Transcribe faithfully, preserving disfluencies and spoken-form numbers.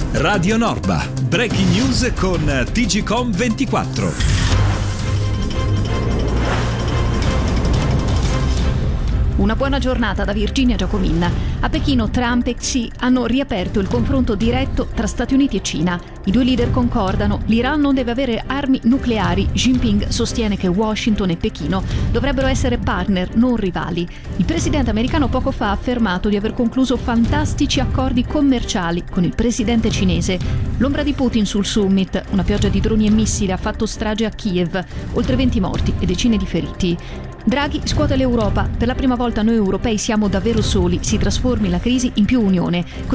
Radio Norba, breaking news con T G Com ventiquattro. Una buona giornata da Virginia Giacomin. A Pechino Trump e Xi hanno riaperto il confronto diretto tra Stati Uniti e Cina. I due leader concordano, l'Iran non deve avere armi nucleari. Jinping sostiene che Washington e Pechino dovrebbero essere partner, non rivali. Il presidente americano poco fa ha affermato di aver concluso fantastici accordi commerciali con il presidente cinese. L'ombra di Putin sul summit, una pioggia di droni e missili ha fatto strage a Kiev, oltre venti morti e decine di feriti. Draghi scuote l'Europa. Per la prima volta noi europei siamo davvero soli. Si trasformi la crisi in più unione.